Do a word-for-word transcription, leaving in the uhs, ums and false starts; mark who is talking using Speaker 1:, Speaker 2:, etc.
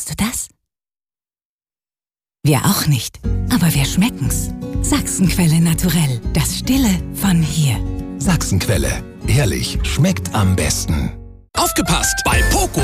Speaker 1: du das? Wir auch nicht, aber wir schmecken's. Sachsenquelle naturell, das Stille von hier.
Speaker 2: Sachsenquelle, ehrlich, schmeckt am besten.
Speaker 3: Aufgepasst! Bei Poco